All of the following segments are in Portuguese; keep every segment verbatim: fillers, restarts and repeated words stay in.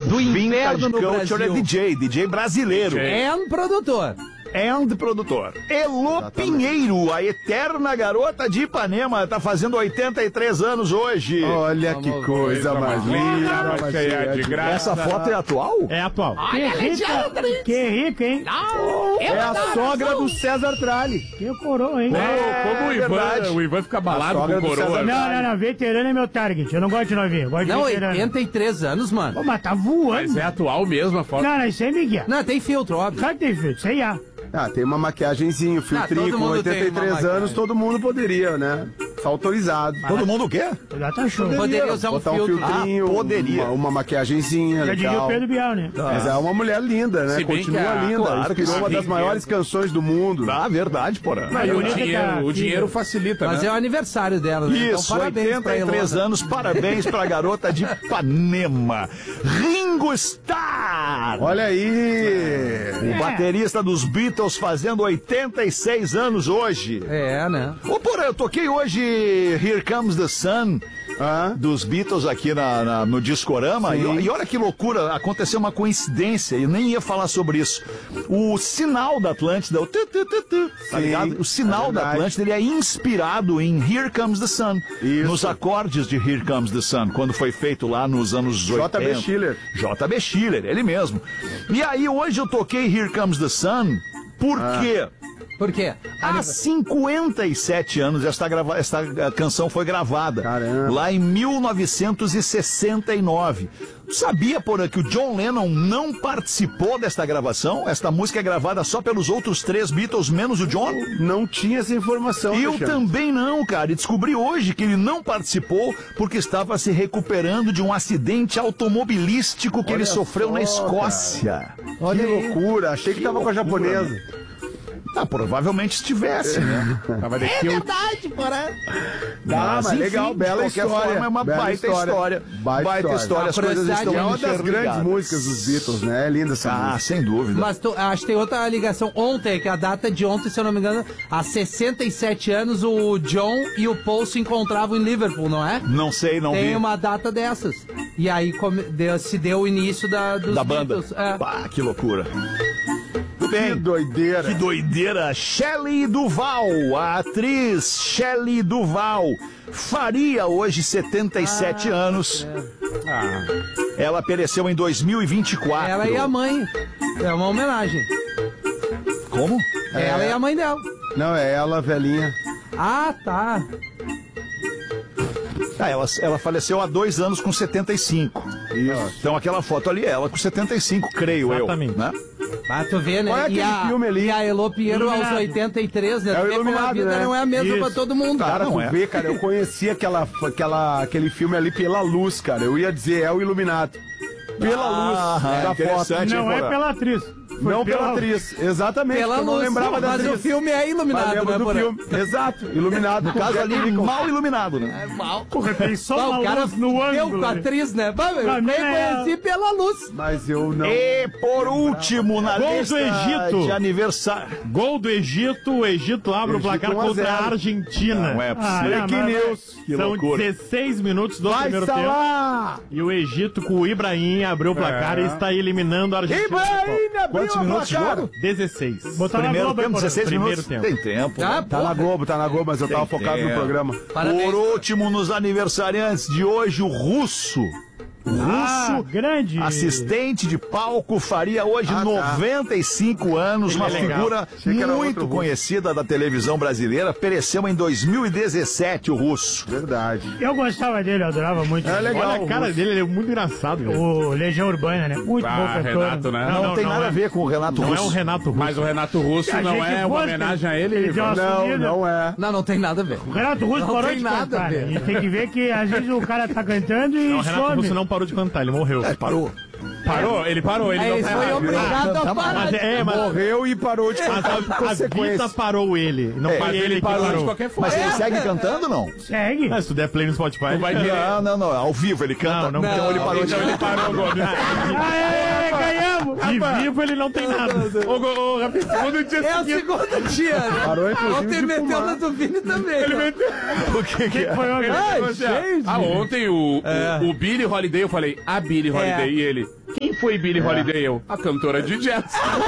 do inverno no Culture Brasil. é D J, D J brasileiro. É um produtor. And produtor. Elô Exatamente. Pinheiro, a eterna garota de Ipanema, tá fazendo oitenta e três anos hoje. Olha que coisa mais linda. Vai ganhar de graça. Essa foto é atual? É atual. Que rica, que rica, hein? É a sogra do César Tralli. Que coroa, hein? É, como o Ivan, verdade. o Ivan fica balado sogra com do coroa. César- Não, não, não. Veterano é meu target. Eu não gosto de novinho. Eu gosto de Não, veterano. oitenta e três anos, mano. Pô, mas tá voando. Mas é atual mesmo a foto. Não, não, isso aí, Miguel. Não, tem filtro, óbvio. Claro que tem filtro. Isso aí é. Ah, tem uma maquiagenzinha, filtrinho, Ah, todo com mundo tem oitenta e três uma anos, maquiagem. todo mundo poderia, né? Tá autorizado. Todo mundo o quê? Já tá show. Poderia usar um Botar um filtro. filtrinho, Ah, poderia. Uma, uma maquiagenzinha Já diria o legal. Pedro Bial, né? Mas é uma mulher linda, né? Se bem Continua que a- linda. claro que Inspirou sim. uma das maiores canções do mundo. Ah, verdade, porra. Mas E o bonita que dinheiro, tá, o filha. dinheiro facilita, Mas né? é o aniversário dela, né? Isso, então, parabéns oitenta e três pra Elô. anos, parabéns pra garota de Ipanema. Ringo Starr! Olha aí! O baterista dos Beatles fazendo oitenta e seis anos hoje. É, né? Ô, porra, eu toquei hoje Here Comes the Sun Hã? dos Beatles aqui na, na- no Discorama. E, Sim. e olha que loucura, aconteceu uma coincidência, eu nem ia falar sobre isso. O sinal da Atlântida, o tu, tu, tu, tu, tá Sim, ligado? O sinal é da verdade. Atlântida, ele é inspirado em Here Comes the Sun. Isso. Nos acordes de Here Comes the Sun, quando foi feito lá nos anos oitenta. J B. Schiller. J B. Schiller, ele mesmo. E aí hoje eu toquei Here Comes the Sun, por Ah. quê? Por quê? Há cinquenta e sete anos esta, grava... esta eh, canção foi gravada. Caramba. Lá em mil novecentos e sessenta e nove. Tu sabia, porra, que o John Lennon não participou desta gravação? Esta música é gravada só pelos outros três Beatles, menos o John? Não tinha essa informação, Eu Alexandre. também não, cara. E descobri hoje que ele não participou porque estava se recuperando de um acidente automobilístico que Olha ele sofreu só, na Escócia. Que loucura, achei que, Que tava com a loucura, japonesa. Ah, provavelmente estivesse, né? Tava daqui É o... verdade, porra. Ah, mas legal, bela de qualquer história. forma, é uma Bela baita história. história. Baita, Baita história. história. As coisas curiosidade estão É uma das interligadas. grandes músicas dos Beatles, né? É linda essa Ah, música. sem dúvida. Mas tu, acho que tem outra ligação ontem, que a data de ontem, se eu não me engano, há sessenta e sete anos o John e o Paul se encontravam em Liverpool, não é? Não sei, não Tem vi. uma data dessas. E aí come- deu- se deu o início da, dos Da banda. Beatles. É. Pá, que loucura. Tudo Que bem. doideira. Que doideira. Shelley Duval, a atriz Shelley Duval, faria hoje setenta e sete anos. Ah, Ela pereceu em dois mil e vinte e quatro. Ela e a mãe. É uma homenagem. Como? Ela e a mãe dela. Não, é ela, velhinha. Ah, tá. Ah, ela, ela faleceu há dois anos com setenta e cinco. Isso. Então aquela foto ali é ela com setenta e cinco, creio Exatamente. eu. Né? Ah, tu vê, né? Qual é e, aquele a, filme ali? e a Elô Pinheiro aos Iluminado. oitenta e três, né? É o Tu vê como a Iluminado, vida né? não é a mesma Isso. pra todo mundo. Cara, não tu é. vê, cara, eu conheci aquela, aquela, aquele filme ali pela luz, cara. Eu ia dizer, é o Iluminado. Pela Ah, luz da foto. interessante. Não é Porã. pela atriz. Foi Não pela atriz, exatamente. Pela eu não luz, lembrava da mas atriz. o filme é Mas iluminado, lembro né, do Porã? filme. Exato, iluminado. No caso ali, mal iluminado, né? É mal. Porra, tem só Bah, uma o cara luz no deu ângulo. com a ali. atriz, né? Bah, eu Pra mim é- reconheci pela luz. Mas eu não. E por último, na Gol do lista Egito. de aniversário. gol do Egito, o Egito abre Egito o placar um a contra zero. a Argentina. Não é Ah, possível. não, Que mas- news. Que São loucura. dezesseis minutos do Vai, primeiro tempo. Salah! E o Egito com o Ibrahim abriu o placar É. e está eliminando a Argentina. Ibrahim abriu Quantos a minutos de placar. jogo? dezesseis. Botar na Primeiro Globo, hein, tempo, Porã? dezesseis Primeiro minutos. tempo. Tem tempo. Ah, Tá na Globo, tá na Globo, mas eu tava Tem focado no tempo. programa. Parabéns. Por último, nos aniversariantes de hoje, o Russo. Ah, Russo, grande. assistente de palco, faria hoje Ah, tá. noventa e cinco anos, Ele uma é legal. figura Achei que era muito outro Russo. conhecida da televisão brasileira, pereceu em dois mil e dezessete, o Russo. Verdade. Eu gostava dele, eu adorava muito. É legal. Olha a cara dele, ele é muito engraçado, velho. O Legião Urbana, né? Muito Ah, bom cantor. Renato, né? Não, Não, tem não nada é. a ver com o Renato Não Russo. é o Renato Russo. Mas o Renato Russo A não gente é uma fosse, homenagem a ele ele. deu uma Não, sumida. não é. Não, não tem nada a ver. O Renato Russo Não parou tem de nada cantar, a ver. né? E tem que ver que às vezes o cara tá cantando e Não, o Renato some. Russo não parou de cantar, ele morreu. É, parou. Parou, ele parou, ele Aí não ele tá foi errado. obrigado a parar. Mas é, mas, Morreu e parou de mas cantar a, por a consequência. vida parou ele. Não É, foi Mas ele, ele que parou parou. de qualquer forma. Mas ele segue cantando ou não? Segue. Ah, se tu der play no Spotify. Tu vai querer. Não, não, não. Ao vivo ele canta. Não, não. Então ele parou de Então ele parou, Gomes. Aê, ganhamos! De vivo ele não tem nada. Ô, ô, ô, Rafinha, segundo dia É o seguinte. segundo dia. né? Parou, inclusive, Ontem de meteu fumar. na do Vini também. Ele ó. meteu. O que, que é? Foi uma... Ai, Assim, ó, gente. Ah, ontem o, o, o Billie Holiday, eu falei, a Billie Holiday, É. e ele, quem foi Billie Holiday? Eu, a cantora de jazz.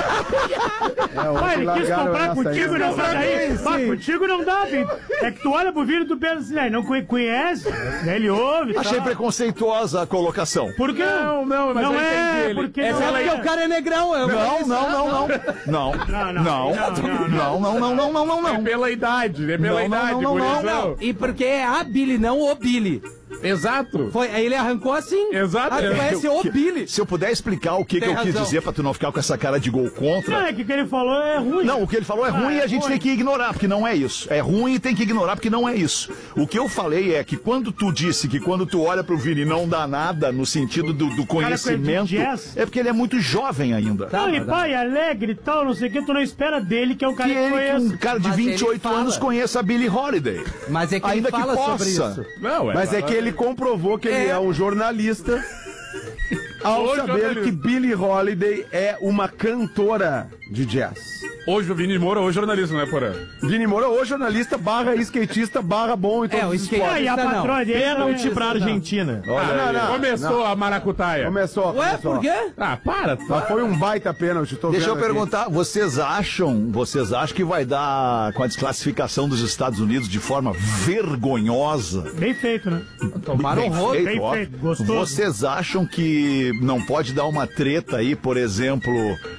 É, Ué, ontem ele quis largaram comprar essa contigo aí, né? nessa daí. Mas contigo não dá, filho. É que tu olha pro vídeo e tu pensa assim, aí não conhe- conhece, daí ele ouve. Achei tal. preconceituosa a colocação. Por quê? Não, não, mas não eu entendi é, ele. porque Essa não ela É é. porque o cara é negrão. Eu Não, não, não, não. Não. Não, não, Não. não, Não, não, não, não, não, não, É não. pela idade, é pela Não, não, idade, não, não, não, gurizão. E porque é a Billy, não o Billy. Exato. Foi, aí ele arrancou assim. Exato. Ah, tu É. conhece o Billy. Se eu puder explicar o que, que Tem eu quis razão. dizer pra tu não ficar com essa cara de gol Não, contra. é que o que ele falou é ruim. Não, o que ele falou é ruim Ah, e a gente ruim. tem que ignorar, porque não é isso. É ruim e tem que ignorar, porque não é isso. O que eu falei é que quando tu disse que quando tu olha pro Vini não dá nada no sentido do, do conhecimento, de jazz. é porque ele é muito jovem ainda. Não, e mas- pai, alegre e tal, não sei o que, tu não espera dele, que é um cara Que que, ele, que conhece. um cara de Mas ele vinte e oito fala. anos, conheça a Billie Holiday. Mas é que Ainda ele que fala sobre possa. isso. Não, é. Mas é que ele comprovou que ele É. é um jornalista ao Ô, saber jornalista. que Billie Holiday é uma cantora de jazz. Hoje o Vini Moura, hoje jornalista, não é, Porã? Vini Moura, ou jornalista, barra skatista, barra bom e todos É, o os skate- esportes. Ah, e a Não. patroa dele Pênalti também. pra Argentina. Ah, não, não, Começou a maracutaia. Começou, Ué, começou. por quê? Ah, para. Mas foi um baita pênalti, tô Deixa eu vendo aqui. perguntar, vocês acham, vocês acham que vai dar com a desclassificação dos Estados Unidos de forma vergonhosa? Bem feito, né? Tomaram um Bem rolo. feito, bem ó. feito, gostoso. Vocês acham que não pode dar uma treta aí, por exemplo,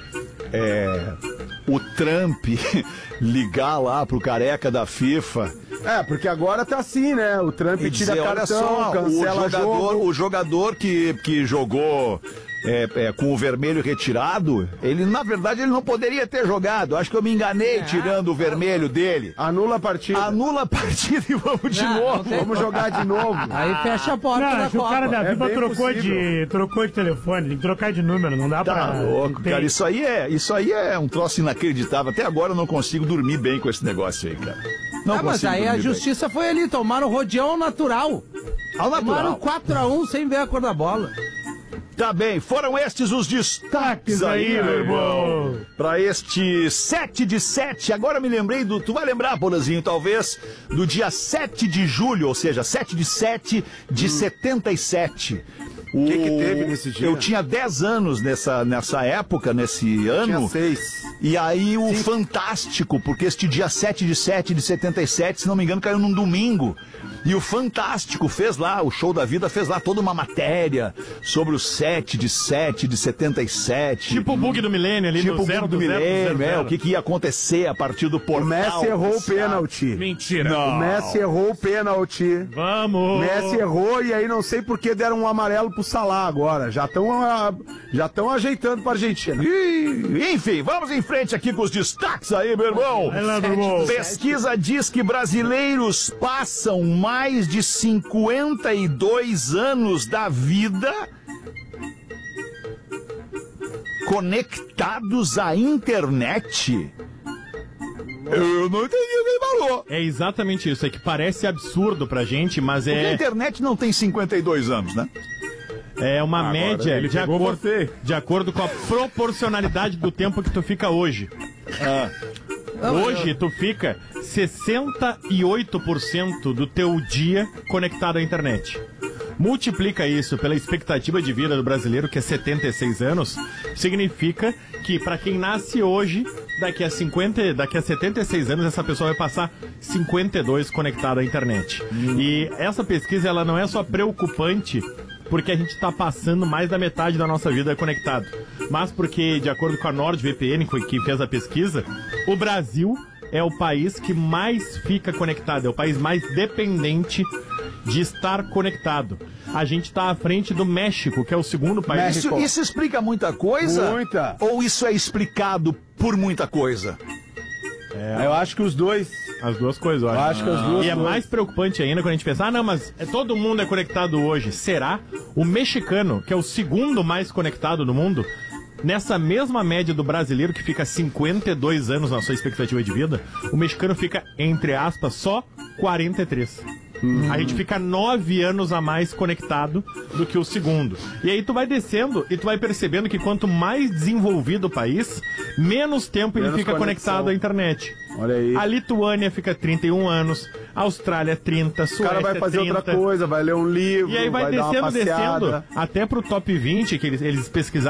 é, o Trump ligar lá pro careca da FIFA É, porque agora tá assim, né? O Trump e tira dizer, olha cartão, só, o cancela jogador, jogo. o jogador que, que jogou é, é, com o vermelho retirado, ele na verdade ele não poderia ter jogado. Acho que eu me enganei tirando o vermelho dele. Anula a partida. Anula a partida e vamos de Não, novo. não tem- Vamos jogar de novo. Aí fecha a porta Não, da acho que o cara Copa. da É FIFA bem trocou possível. de, trocou de telefone, tem que trocar de número, não dá Tá pra... louco, tem- cara. Isso aí, é, isso aí é um troço inacreditável. Até agora eu não consigo dormir bem com esse negócio aí, cara. Não Ah, mas consigo aí a dormir bem. justiça foi ali, tomaram rodeão ao natural. Ao Tomaram natural. quatro a um sem ver a cor da bola. Tá bem, foram estes os destaques aí, meu irmão. Pra este sete de sete, agora me lembrei do. Tu vai lembrar, Porazinho, talvez, do dia sete de julho, ou seja, sete de sete de setenta e sete. O que que teve nesse dia? Eu tinha dez anos nessa, nessa época, nesse ano. Tinha seis. E aí o Fantástico, porque este dia sete de sete de setenta e sete, se não me engano, caiu num domingo. E o Fantástico fez lá, o Show da Vida fez lá toda uma matéria sobre o sete de sete de setenta e sete. Tipo o bug do milênio ali Tipo no o zero do do zero, milênio, zero, é, zero. o que, que ia acontecer a partir do portal. O Messi errou o oficial. pênalti. Mentira. O Messi errou o pênalti. Vamos! O Messi errou e aí não sei por que deram um amarelo pro Salah agora. Já estão já estão ajeitando pra Argentina. Ih, enfim, vamos em frente aqui com os destaques aí, meu irmão. Vai lá, meu irmão. Pesquisa diz que brasileiros passam mais de cinquenta e dois anos da vida conectados à internet. Eu não entendi o que ele falou. É exatamente isso, é que parece absurdo pra gente, mas Porque a é, internet não tem cinquenta e dois anos, né? é uma Agora média ele de pegou acordo, você. de acordo com a proporcionalidade do tempo que tu fica hoje. Hoje tu fica sessenta e oito por cento do teu dia conectado à internet. Multiplica isso pela expectativa de vida do brasileiro, que é setenta e seis anos, significa que para quem nasce hoje, daqui a cinquenta, daqui a setenta e seis anos, essa pessoa vai passar cinquenta e dois conectado à internet. E essa pesquisa, ela não é só preocupante porque a gente está passando mais da metade da nossa vida conectado, mas porque, de acordo com a NordVPN, que fez a pesquisa, o Brasil é o país que mais fica conectado, é o país mais dependente de estar conectado. A gente está à frente do México, que é o segundo país. Isso, isso explica muita coisa? Muita. Ou isso é explicado por muita coisa? Eu acho que os dois. As duas coisas, eu acho. Eu acho que as duas E é coisas. mais preocupante ainda quando a gente pensa, ah, não, mas é, todo mundo é conectado hoje. Será? O mexicano, que é o segundo mais conectado do mundo, nessa mesma média do brasileiro, que fica cinquenta e dois anos na sua expectativa de vida, o mexicano fica, entre aspas, só quarenta e três. Uhum. A gente fica nove anos a mais conectado do que o segundo. E aí tu vai descendo e tu vai percebendo que quanto mais desenvolvido o país, menos tempo menos ele fica conexão. conectado à internet. Olha aí. A Lituânia fica trinta e um anos, a Austrália trinta, Suécia o cara vai fazer trinta. outra coisa, vai ler um livro, e aí vai, vai descendo, descendo, até pro top vinte, que eles, eles pesquisaram